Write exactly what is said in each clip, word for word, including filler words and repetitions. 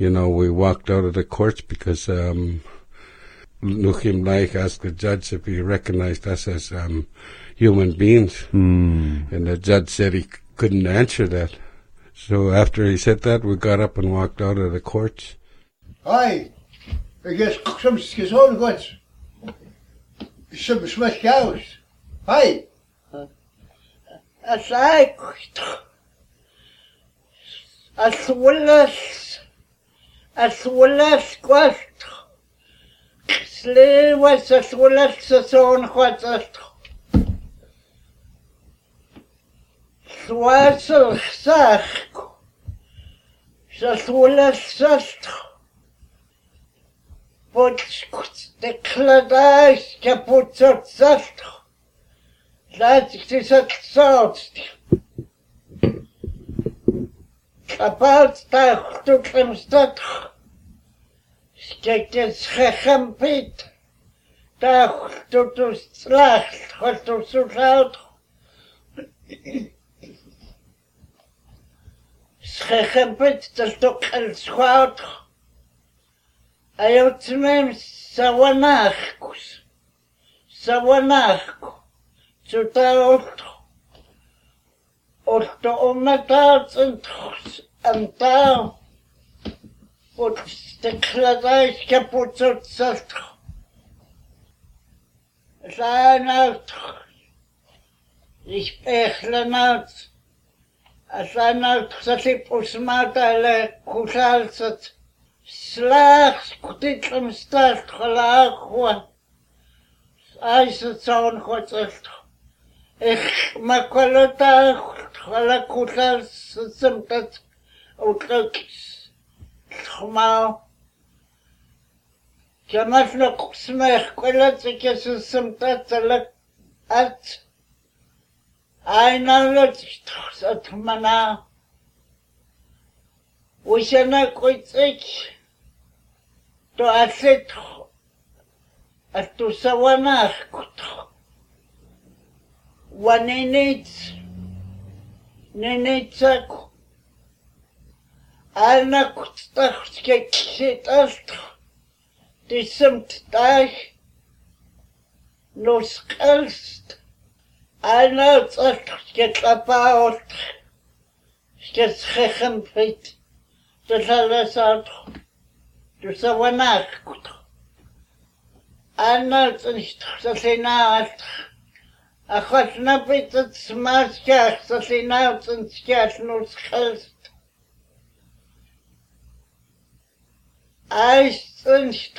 you know, we walked out of the courts because um, Nuchim Naik asked the judge if he recognized us as um, human beings. Mm. And the judge said he couldn't answer that. So after he said that, we got up and walked out of the courts. Hi, I guess some skizon got some smash cows. Hi. As I as well as as well as quest slave was as well as the son what Swassel sach as well as sast but the kladais kaput sast that is a sort about that to come start skekes gehampit that to to slacht hat to so laut gehampit dat to kan schaut ayotnem sawanachkus sawanachkus Zutaut und der Ummetat sind am da und der Kladei kaputt zerstört. Sein Auto, ich bechle nicht, sein Auto, das ich pusmatale kusalzat, slach, kutitlam start, halachwa, eisenzaun kutzelt. Ich makolota hala kutal simtat utlokis khma كمان نقسمه كلها كيس simtat لك at einer Leute mana وشنا كويتك تو أسيت أتو سوانا كتو ونينيت نينيتك أنا كنت تخت كيكسيت أستو تسمت تاش نسقلست أنا تخت كتلباوت كتخخم فيت تسالسات تسواناك كتو أنا تسينات أخذنا بيت تسماسكاك تسينات تنسكاك نسقلست أيستنشت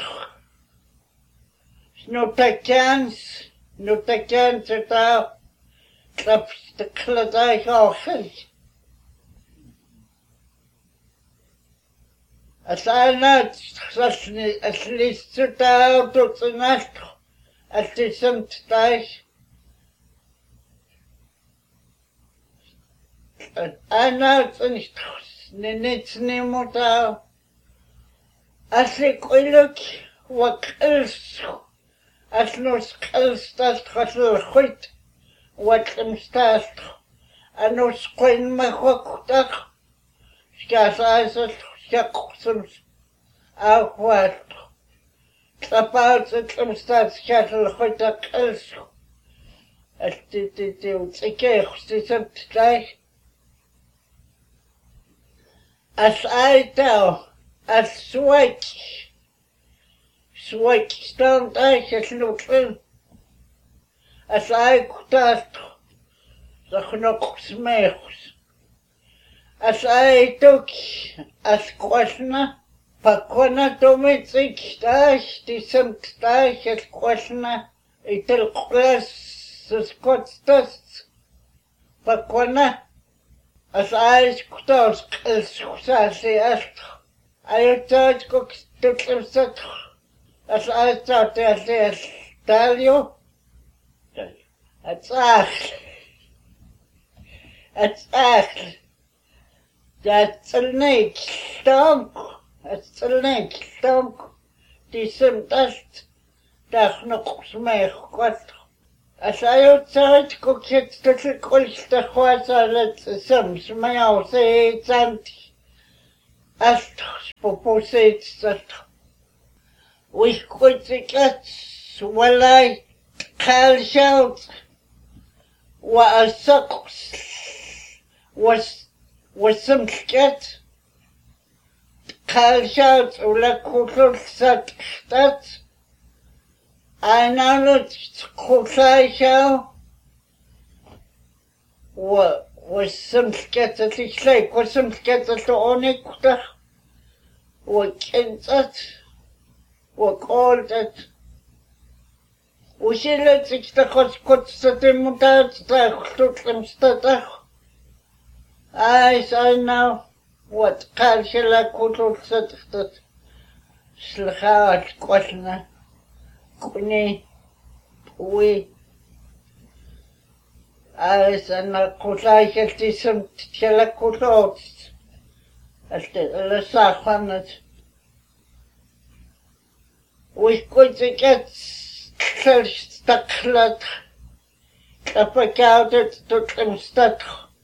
نوتاكانس نوتاكانس تاو تلبستكلتاك أوخل أسألنات تخصني أسليست تاو تتصناشتو أسلسمت تاش أنا تنشتوس ننتني متاو أسلك إلك وكلسو أسنوس كلستاست خسل الخيط وكلمستاست أنوس قين مخوكتاك شكاسايست شكوسمس أخوات تلباوت كلمستاست خسل الخيط كلسو أستيتيتي وتسكي خستيسمت تاش أسأيتاو أسويك سويك ستاند أيش أسلوكين أسأيك تاستو سخنوك سميخس أسأيتوك أسكوشنا فكونا توميتسيك تاش تسمت تاش أسكوشنا إتلقلاس سكوتستس فكونا أسأيك تاوس كالسوساسي أستو أيوتاج كوك تكلمستو أسأيتاو تاسي أستاليو أتساخل أتساخل تاتسلنيك تامكو أتسلنيك تامكو تسمتست تاخنق سميخ قطر أسأيوتاج كوك تتلقلش تخواسا لتسم سمياو سيتسانتي Allt spopusits allt. Wishkutikats walai kalshout wa asaks was wasamskat kalshout ula kutlsat stat Einarlut kutlashau wa wasamskat atliklay wasamskat atonikta wa kentsat وقالت وشلت تخش كنت ستموتات تخلط المستطخ I I know what قال شلا كنت ستخطط سلخات قلنا كوني وي I أنا قلت شلتي سمت شلا كنت الساخنت Wishkutikats staklat kapakautet tutlimstat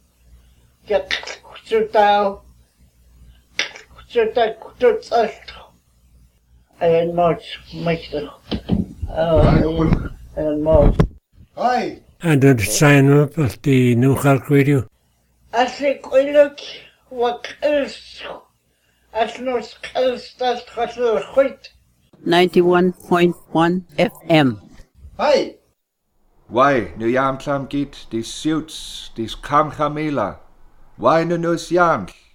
yaktutau kututak kututsalt and much much oh and much Hi. And then sign up at the New Clark Radio. Asli koiluk wakils asnos kalstat khasl khut ninety-one point one F M. Hi. Why, nu jam klam git, die suits, die kam chamela. Why nu nus jam?